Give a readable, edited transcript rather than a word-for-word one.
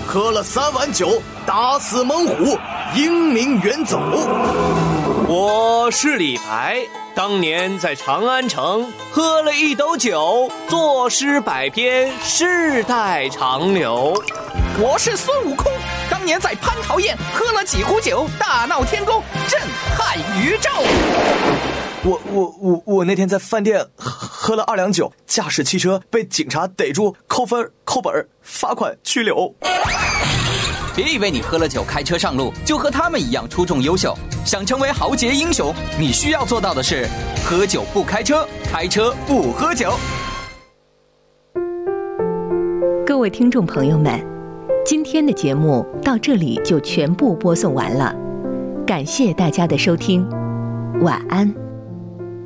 喝了3碗酒，打死猛虎，英名远走。 我是李白，当年在长安城喝了1斗酒，作诗100篇，世代长流。 我是孙悟空，当年在蟠桃宴喝了几壶酒，大闹天宫，震撼宇宙。 我那天在饭店喝了2两酒，驾驶汽车被警察逮住，扣分、扣本、罚款、拘留。 别以为你喝了酒开车上路就和他们一样出众优秀，想成为豪杰英雄，你需要做到的是喝酒不开车，开车不喝酒。 各位听众朋友们，今天的节目到这里就全部播送完了，感谢大家的收听，晚安。